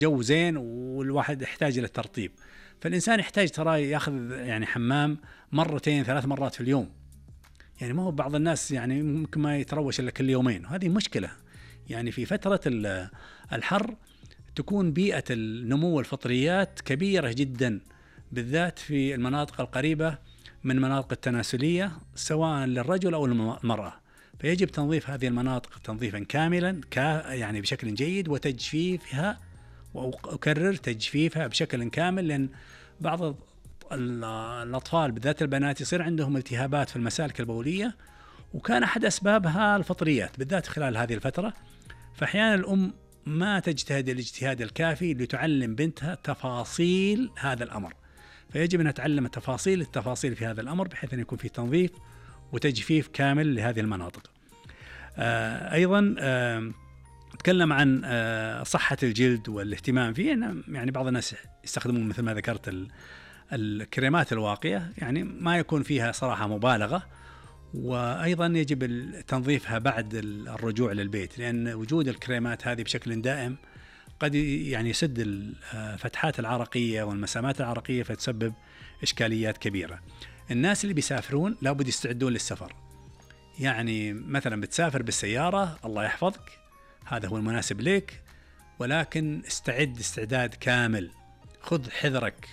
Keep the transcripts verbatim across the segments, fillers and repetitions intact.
جو زين والواحد يحتاج إلى الترطيب. فالإنسان يحتاج ترى يأخذ يعني حمام مرتين ثلاث مرات في اليوم. يعني ما هو بعض الناس يعني ممكن ما يتروش إلا كل يومين، وهذه مشكلة. يعني في فترة الحر تكون بيئة النمو الفطريات كبيرة جدا، بالذات في المناطق القريبة من مناطق التناسلية سواء للرجل أو المرأة. فيجب تنظيف هذه المناطق تنظيفا كاملا يعني بشكل جيد، وتجفيفها، وأكرر تجفيفها بشكل كامل، لأن بعض الأطفال بالذات البنات يصير عندهم التهابات في المسالك البولية، وكان أحد أسبابها الفطريات بالذات خلال هذه الفترة. فأحيانا الأم ما تجتهد الاجتهاد الكافي لتعلم بنتها تفاصيل هذا الأمر، فيجب أن نتعلم التفاصيل التفاصيل في هذا الأمر بحيث أن يكون في تنظيف وتجفيف كامل لهذه المناطق. آه أيضا آه نتكلم عن آه صحة الجلد والاهتمام فيه. يعني بعض الناس يستخدمون مثل ما ذكرت الكريمات الواقية، يعني ما يكون فيها صراحة مبالغة، وأيضا يجب تنظيفها بعد الرجوع للبيت، لأن وجود الكريمات هذه بشكل دائم قد يعني يسد الفتحات العرقية والمسامات العرقية، فتسبب إشكاليات كبيرة. الناس اللي بيسافرون لابد يستعدون للسفر. يعني مثلا بتسافر بالسيارة، الله يحفظك، هذا هو المناسب لك، ولكن استعد استعداد كامل، خذ حذرك،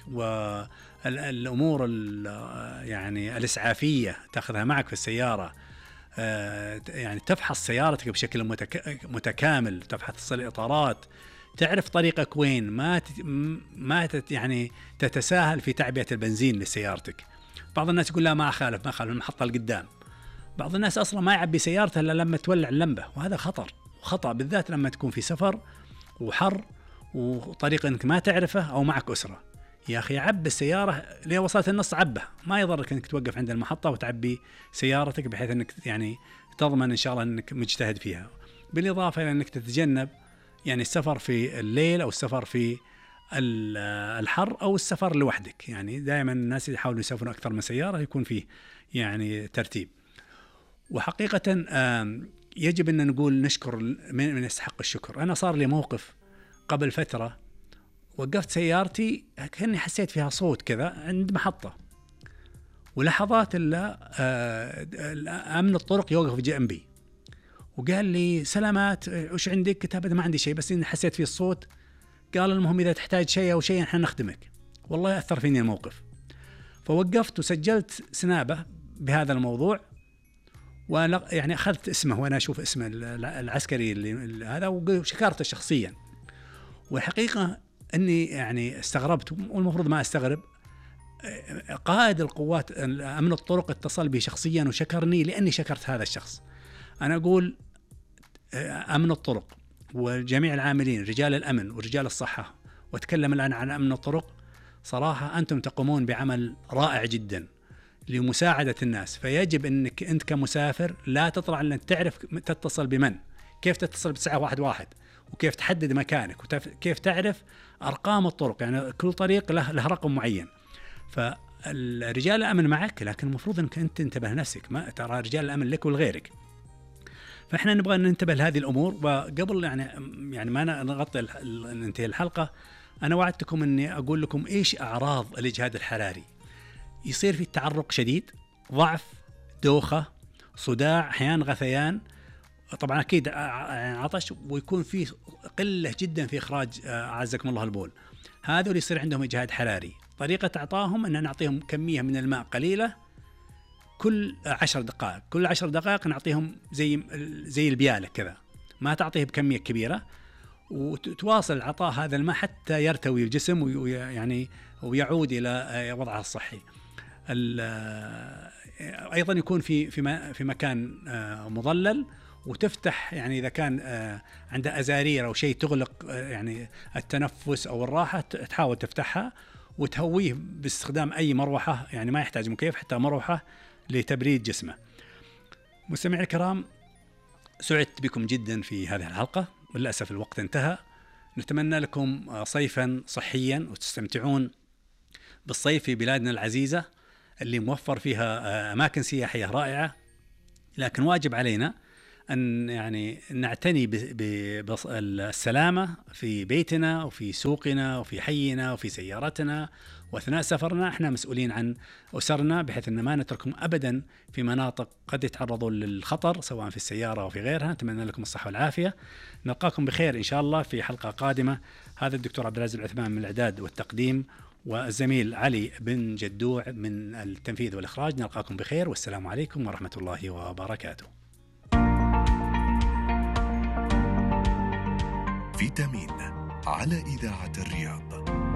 والأمور يعني الإسعافية تأخذها معك في السيارة. يعني تفحص سيارتك بشكل متكامل، تفحص الإطارات، تعرف طريقك وين، ما ما يعني تتساهل في تعبئة البنزين لسيارتك. بعض الناس يقول لا ما أخالف ما أخالف المحطة القدام. بعض الناس أصلا ما يعبي سيارته إلا لما تولع اللمبة، وهذا خطر وخطأ، بالذات لما تكون في سفر وحر وطريق انك ما تعرفه او معك اسره. يا اخي عب السياره ليه وصلت النص، عبه، ما يضرك انك توقف عند المحطه وتعبي سيارتك، بحيث انك يعني تضمن ان شاء الله انك مجتهد فيها. بالاضافه الى انك تتجنب يعني السفر في الليل او السفر في الحر او السفر لوحدك. يعني دائما الناس يحاولوا يسافرون اكثر من سياره، يكون فيه يعني ترتيب. وحقيقه يجب ان نقول نشكر من يستحق الشكر. انا صار لي موقف قبل فترة، وقفت سيارتي كأني حسيت فيها صوت كذا عند محطة، ولحظات إلا أمن الطرق يوقف جنبي وقال لي سلامات وش عندك؟ كتاب ما عندي شيء، بس إني حسيت فيه الصوت. قال المهم إذا تحتاج شيء أو شيء نحن نخدمك. والله أثر فيني الموقف، فوقفت وسجلت سنابة بهذا الموضوع، وأنا يعني أخذت اسمه وأنا أشوف اسم العسكري اللي هذا وشكرته شخصيا. والحقيقة أني يعني استغربت، والمفروض ما أستغرب. قائد القوات أمن الطرق اتصل بي شخصيا وشكرني لأني شكرت هذا الشخص. أنا أقول أمن الطرق وجميع العاملين، رجال الأمن ورجال الصحة، وأتكلم الآن عن أمن الطرق، صراحة أنتم تقومون بعمل رائع جدا لمساعدة الناس. فيجب أنك أنت كمسافر لا تطلع أن تعرف تتصل بمن، كيف تتصل بتسعة واحد واحد، وكيف تحدد مكانك، وكيف تعرف أرقام الطرق. يعني كل طريق له, له رقم معين. فالرجال الأمن معك، لكن المفروض أنك أنت تنتبه نفسك، ما ترى رجال الأمن لك ولغيرك. فإحنا نبغى ننتبه لهذه الأمور. وقبل يعني يعني ما نغطي ننتهي الحلقة، أنا وعدتكم أني أقول لكم إيش أعراض الإجهاد الحراري. يصير في تعرق شديد، ضعف، دوخة، صداع، أحيانا غثيان، طبعا أكيد عطش، ويكون في قلة جدا في إخراج أعزكم الله البول. هذول يصير عندهم إجهاد حراري. طريقة أعطاهم أن نعطيهم كمية من الماء قليلة كل عشر دقائق، كل عشر دقائق نعطيهم زي زي البيالة كذا، ما تعطيه بكمية كبيرة، وتواصل العطاء هذا الماء حتى يرتوي الجسم ويعني ويعود إلى وضعه الصحي. أيضا يكون في في في مكان مظلل، وتفتح يعني إذا كان عنده أزارير أو شيء تغلق يعني التنفس أو الراحة، تحاول تفتحها وتهويه باستخدام أي مروحة. يعني ما يحتاج مكيف، حتى مروحة لتبريد جسمه. مستمعي الكرام، سعدت بكم جدا في هذه الحلقة، وللأسف الوقت انتهى. نتمنى لكم صيفا صحيا وتستمتعون بالصيف في بلادنا العزيزة اللي موفر فيها أماكن سياحية رائعة. لكن واجب علينا أن يعني نعتني بالسلامة في بيتنا وفي سوقنا وفي حينا وفي سيارتنا، وأثناء سفرنا احنا مسؤولين عن أسرنا، بحيث أن ما نتركهم أبدا في مناطق قد يتعرضوا للخطر سواء في السيارة أو في غيرها. نتمنى لكم الصحة والعافية، نلقاكم بخير إن شاء الله في حلقة قادمة. هذا الدكتور عبد العزيز العثمان من الإعداد والتقديم، والزميل علي بن جدوع من التنفيذ والإخراج. نلقاكم بخير والسلام عليكم ورحمة الله وبركاته. فيتامين على إذاعة الرياض.